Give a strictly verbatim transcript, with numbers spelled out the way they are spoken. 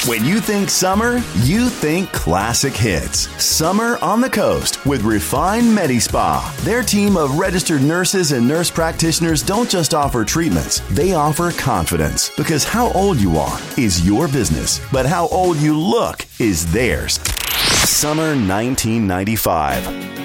When you think summer, you think classic hits. Summer on the Coast with Refine Medi-Spa. Their team of registered nurses and nurse practitioners don't just offer treatments, they offer confidence. Because how old you are is your business, but how old you look is theirs. Summer nineteen ninety-five.